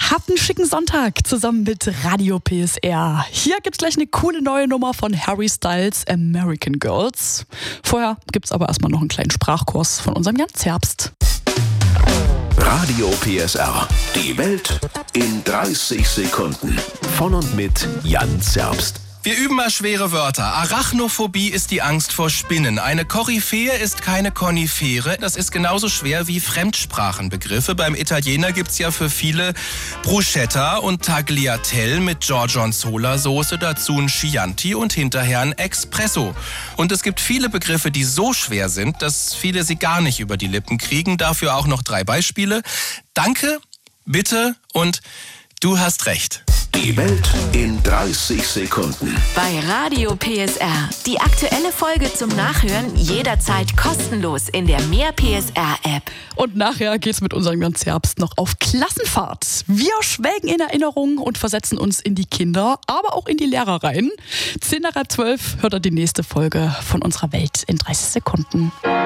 Habt einen schicken Sonntag zusammen mit Radio PSR. Hier gibt's gleich eine coole neue Nummer von Harry Styles, American Girls. Vorher gibt's aber erstmal noch einen kleinen Sprachkurs von unserem Jan Zerbst. Radio PSR. Die Welt in 30 Sekunden. Von und mit Jan Zerbst. Wir üben mal schwere Wörter. Arachnophobie ist die Angst vor Spinnen. Eine Koryphäe ist keine Konifere. Das ist genauso schwer wie Fremdsprachenbegriffe. Beim Italiener gibt's ja für viele Bruschetta und Tagliatelle mit Gorgonzola-Soße, dazu ein Chianti und hinterher ein Espresso. Und es gibt viele Begriffe, die so schwer sind, dass viele sie gar nicht über die Lippen kriegen. Dafür auch noch 3 Beispiele. Danke, bitte und du hast recht. Die Welt in 30 Sekunden. Bei Radio PSR. Die aktuelle Folge zum Nachhören jederzeit kostenlos in der Mehr PSR App. Und nachher geht's mit unserem Jan Zerbst noch auf Klassenfahrt. Wir schwelgen in Erinnerungen und versetzen uns in die Kinder, aber auch in die Lehrer rein. 10 nach 12 hört ihr die nächste Folge von unserer Welt in 30 Sekunden.